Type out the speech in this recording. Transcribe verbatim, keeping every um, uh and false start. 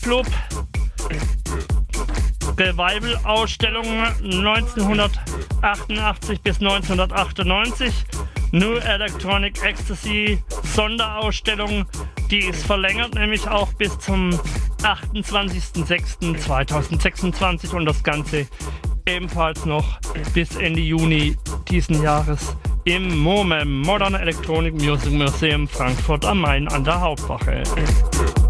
Club. Revival-Ausstellung neunzehnhundertachtundachtzig bis neunzehnhundertachtundneunzig. New Electronic Ecstasy Sonderausstellung. Die ist verlängert, nämlich auch bis zum achtundzwanzigsten sechsten zweitausendsechsundzwanzig und das Ganze ebenfalls noch bis Ende Juni diesen Jahres im MoMA, Modern Electronic Music Museum Frankfurt am Main an der Hauptwache.